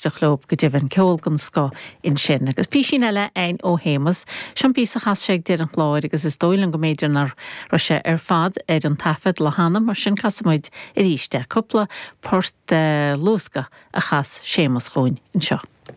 de chlób go dibhann ceol gan sco in sin. Agus pí sin eile ein ó hémas, sean bí a chas séag dir an chláir agus is dóil an go méidirnar ro sé fad an tafad le hanna mar sin casamid ríiste. Cúpla páirt lúsca a chas sémas chúin in seo.